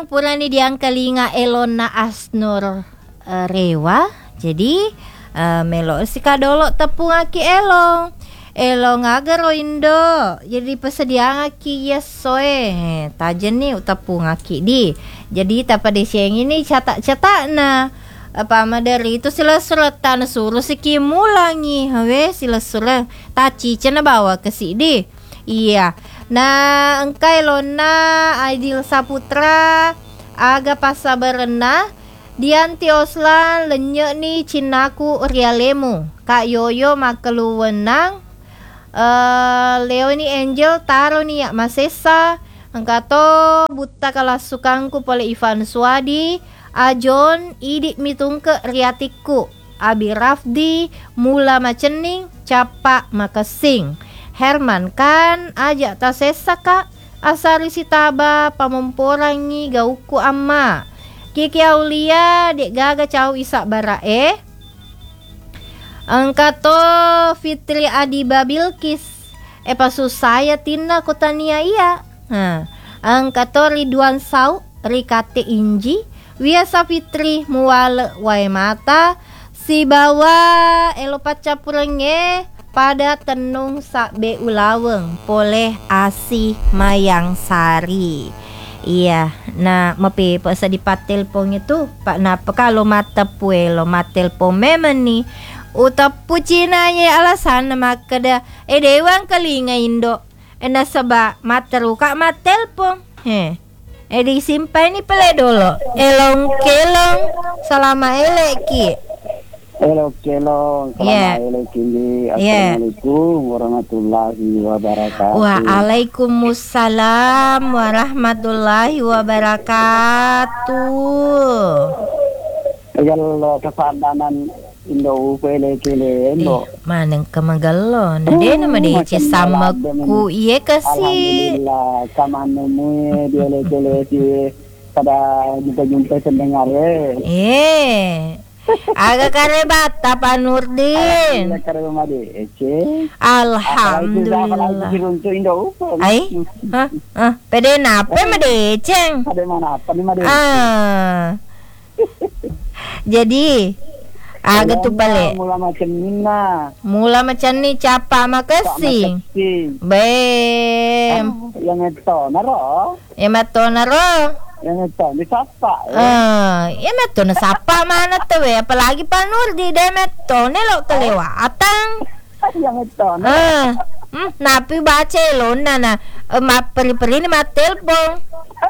purani diang kalinga Elona Asnur Rewa. Jadi melo si kadolo tepung aki elong. Elong agaro indo. Jadi pesedia aki yesoe. Tajen nih tepung aki di. Jadi tapa desiang ini catak-catak na. Apa madari itu sila suratan suruh si kimulangi. Hawe sila surah taci cina bawa ke sini. Iya. Nah, engkai lona Aidil Saputra aga pasabarena dianti oslan lenyek ni cinaku rialemu Kak Yoyo makaluwenang Leoni Angel taro ni yak masesa engkato buta kalasukangku pole Ivan Swadi Ajon idik mitungke riatiku Abi Rafdi mula macening capak makasing Herman kan ajak tasesa kak asari sitaba pamemporangi gauku amma Kiki Aulia dek gaga cau isak barae angkato Fitri Adiba Bilkis pasusaya tina kotania iya angkato Ridwan Sau Rikate Inji Wiasa Fitri muwale wae mata si bawa elopat capurenge pada tenung sakbe ulaweng poleh Asih Mayang Sari. Iya, nah mepe pesa di patelpong itu pak napa kalau mata puelo matelpong memang nih utapu cinanya alasan maka da dewang kalinga indo nasaba materuka matelpong disimpan ni pele dolo elong kelong selama eleki Hello, Assalamualaikum warahmatullahi wabarakatuh. Waalaikumsalam warahmatullahi wabarakatuh. Kalau kesadaran Indo pele Indo. Maneng kemagalo. Nade nama de sama ku iye kasih. Alhamdulillah, sama nemu dia pada jumpa pendengar Aga karebata Pak Nurdin. Alhamdulillah. Ai, pede nape madeceng? Jadi aga tu balik. Mula macam ni capa makasih. Bem. Yang itu naro. Yang itu disapa. Ya meto na sapa mana tuh ya, apalagi Pak Nurdi deh meto nelo kelewatan. Yang itu. Napi baca lona na peri-peri ni matelpon.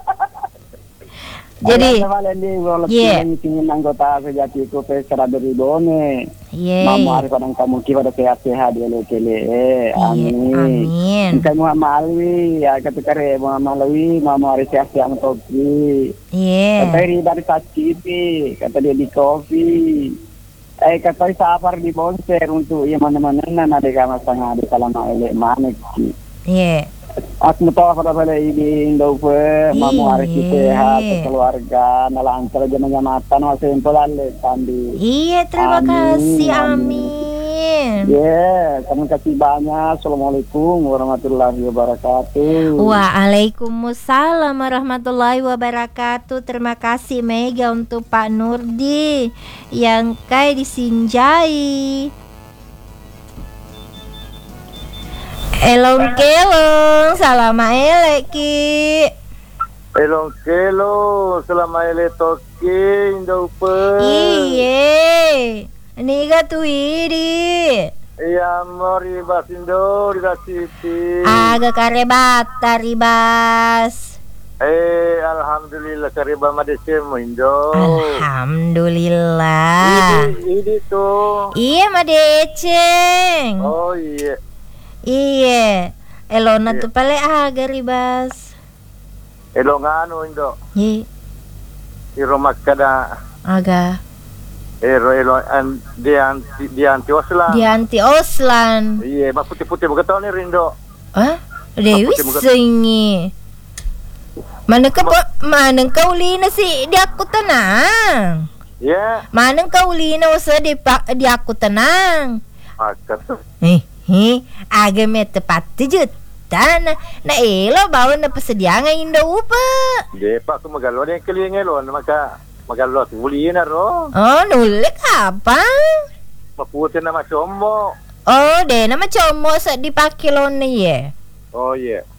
Jadi ingin anggota sejati ku pesara dari bone. Mamu hari kadang kamu pada sehat-sehat kele. Amin. Kamu malwi ya ketika mau malwi mamu hari sehat-sehat mentopi. Kata dari sacipi, kata dia di kopi. Kata safar di bonser untuk ya mana-mana ada kamar sangat ada kalama elek manek. Aku tahu pada pada ini Indo mamu hari sehat keluarga nalancar jenengnya mata masih impolale tandi. Iya terima kasih amin. Terima kasih banyak. Assalamualaikum warahmatullahi wabarakatuh. Waalaikumsalam warahmatullahi wabarakatuh. Terima kasih Mega untuk Pak Nurdi yang kayak disinjai. Elong kelong, salama eleki. Elong kelong, salama eletoki, indaupe. Iye, niga tu iri. Iya, mori basindo, dikasih. Aga karebata ribas. Alhamdulillah kariba madesem indo. Alhamdulillah. Ini tuh. Iya madeceng. Oh iya. Iya, elona tu pale aga ribas. Elongano indo. Iya. Iro makada. Aga. Ero dianti oslan. Dianti oslan. Iya, mak putih-putih begitu nih rindo. Dewi sengi. Mana kau lina si di aku tenang. Iya. Mana kau lina usah di aku tenang. Akat tuh. Aga me tepat tujut. mata na elo bawa na pasadiangan indo upa. De pak ko magalo ni keling elon maka magalo tuli na ro. Oh, nulik apa? Maputin na masomo. Oh, de na macomo sa dipakai lo ni ye. Oh yeah.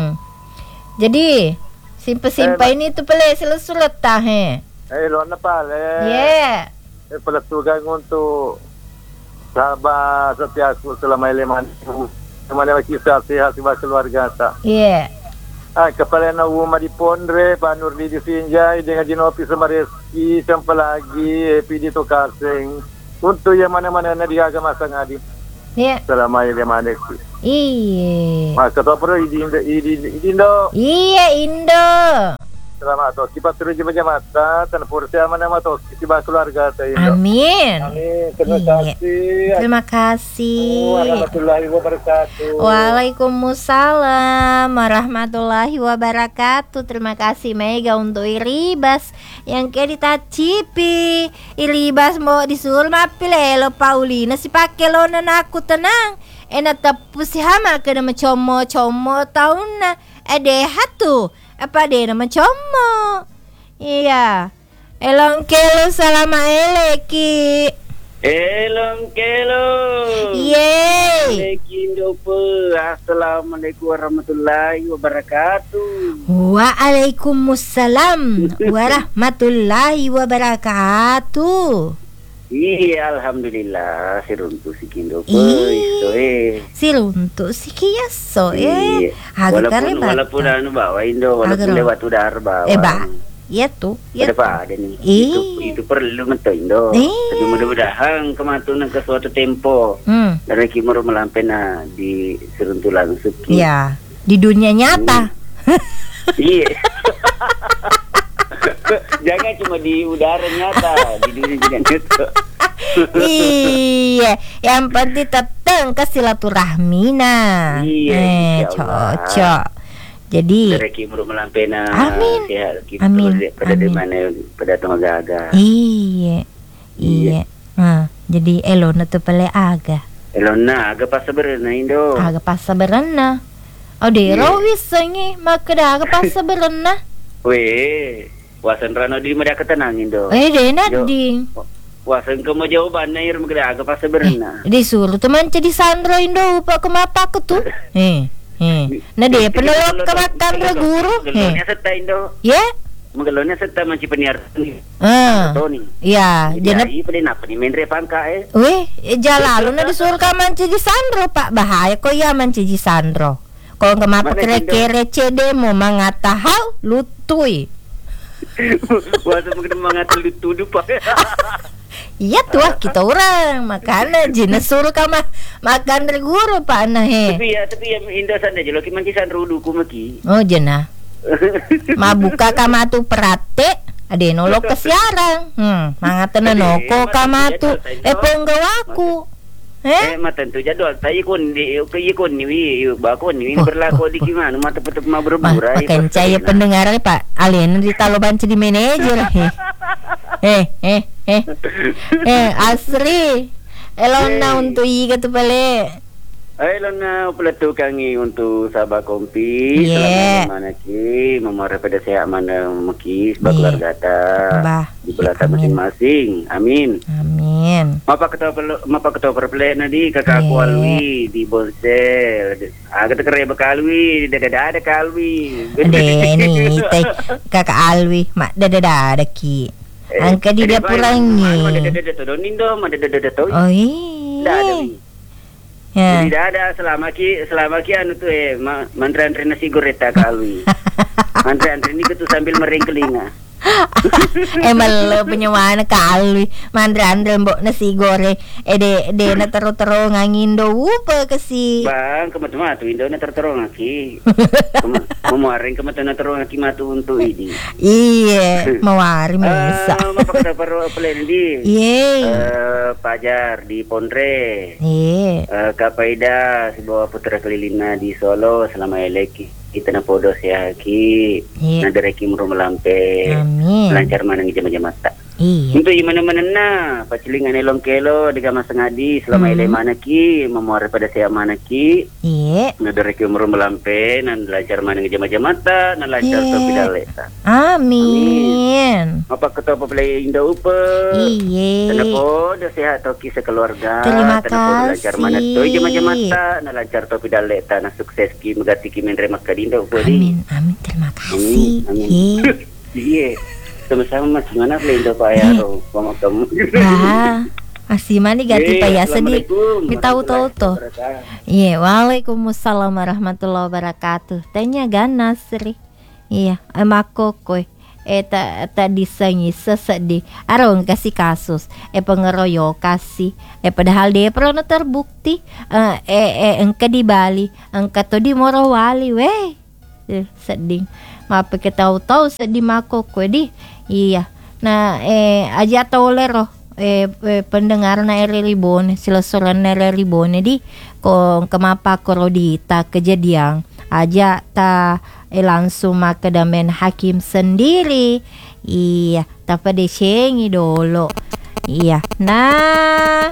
Jadi simpa ini tu pala sila surat ta he. Elon na pala. Yeah. Pelatugan untuk sahabat setiaku selama 5 hari. Mana kisah sehat sebab keluarga tak. Yeah. Kepala na rumah di Pondre, Pak Nurdi di Sinjai dengan Jinopi sama Reski, sampai lagi PD to Kaseng. Untuk yang mana-mana na dia agak masa ngadi. Yeah. Selama 5 hari. Iya. Maka tu apa Indo. Iya, Indo. Selamat tu. Kita terus jumpa mata dan porsi mana-mana tu kita keluarga tu Indo. Amin. Amin. Terima kasih. Terima kasih. Warahmatullahi wabarakatuh. Waalaikumsalam warahmatullahi wabarakatuh. Terima kasih Mega untuk Iribas yang kayak ditacipi. Iribas mau disuruh mapilelo Paulina si pakai lonan aku tenang. Enak tepu si hama kena mencomo tahun na. Hatu. Apa dia nama como? Iya. Elong kelo salama eleki. Elong kelo. Yeay. Eleki dope. Assalamualaikum warahmatullahi wabarakatuh. Waalaikumsalam warahmatullahi wabarakatuh. Iya, alhamdulillah siruntu sikindo siruntu sikiyaso walaupun anu bawa Indo walaupun lewat udara bawa iya tuh ada nih itu perlu mentu Indo tapi mudah-mudahan kematunan ke suatu tempo dari kimur melampena di siruntu langsung iya di dunia nyata iya. Jangan cuma di udara nyata, di dunia nyata. Iya, yang penting tetang ke silaturahmina. Iya, cocok. Jadi rezeki muru melampena. Amin. Sehat kita Amin. Pada di mana pada tenaga. Iya. Jadi elona tu pale aga. Elona aga pas sebenarnya Indo. Aga pas sebenarnya. Oh, dero wisangi makada aga pas sebenarnya. Weh. Wasan rano di mereka ketenangin do. Dena ding. Wasan kamu jawaban nair magda agak pas sebenarnya. Disuruh teman jadi Sandro Indo pak kemapa aku tuh. Nah dia penolong kemakan guru. Gelonnya serta Indo. Ya. Menggelonnya serta manci penyiar. Tony. Ya. Jadi pada napa nih mendre pangka Weh, jalalu na disuruh kaman jadi Sandro pak bahaya kok ya manci Sandro. Kalau kemapa kere CD mau mangatahau lutui. Wasa mungkin mengatur dituduh pak. Iya tuh kita orang makanya jenis suruh kamu makan dari guru pak Tapi ya Indah sana je loki manci san ruduku maki. Oh jenah. Mabuka kamu tuh perate ada nolok ke siarang. Mangatan noko kamu tuh penggawaku. Matan tu jadwal tayi kon di kon ni bakon ni berlaku di gimana mata petuk ma berburai pakai caya pendengar Pak alien di taloban jadi manajer asri elona untuk iga tu pale elona pelatu kangi untuk sahabat kompi selama mana ki memara pada sehat mana maki sebab keluarga ta di belakang masing-masing amin Mapa ketua perpelek nadi kakak aku alwi di Bonsel. Agak terkere bekalwi, dada kalwi. Ini kakak alwi, mak dada ki. Angka di dia pulangi. Dada tu nindo, dada tu. Oh iya. Jadi ada selama ki anu tu mantra-mantra nasi goreta kalwi. Mantra-mantra ni tu sambil merengkelinga. Malo penyewaan kalwi mandra-andra mbok nasi goreng de na taro-taro ngangindo upa kasi bang kemat-mat indo na taro ngaki mawaring kemat na taro ngaki matu untuk ini iya mawari mesa mapakata paro pelen di pajar di Pondre kapaida si bawa putra kelilina di Solo selama eleki kita na podos ya ki na dereki muru melampe lancar mana ngi jama-jama ta Iya. Untuk mana-mana na, pacilingan elong kelo dengan masangadi selama ile mana ki, memuar pada saya mana ki. Iya. Nadare ki umur melampe, nan lancar mana ngejam-jam mata, nan lancar to pidaleta. Amin. Apa ketua pelai indah upa. Iya. Kenapa dah sehat to ki sekeluarga. Terima kasih. Lancar mana to jam-jam mata, nan lancar to pidaleta, nan sukses ki megati ki menre makadinda upa di. Amin. Terima kasih. Amin. Iya. Sama-sama mas mana pelai Pak Ayaro sama kamu. Masih mani ganti payah sedih. Kita tahu tuh. Iya, waalaikumsalam warahmatullahi wabarakatuh. Tanya ganas Sri. Iya, emako koy. Ta disangi sesedih. Arong kasih kasus. Pengeroyo kasih. Padahal dia pernah terbukti. Engka di Bali, engka to di Morowali, weh. Sedih. Ngapa kita tahu sedih mako koy di. Iya. Nah, aja tolero pendengar na Ribone, silosoran na Ribone di kung kemapa korodita kejadian aja ta langsung makadamen hakim sendiri. Iya, tapi desengi dulu. Iya. Nah,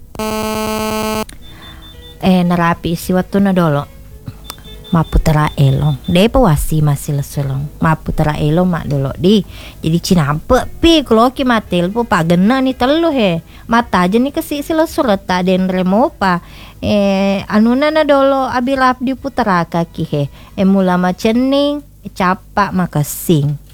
narapi si waktu na dolo. Maputera elong de pawasi masih lesolong maputera elong mak dolo di jadi cinampe pi kalau ki matel po pagena ni telu he mata aja ni kasi sila surat ta den remopa anuna na dolo abirap di putera kaki he mula macening capa makasing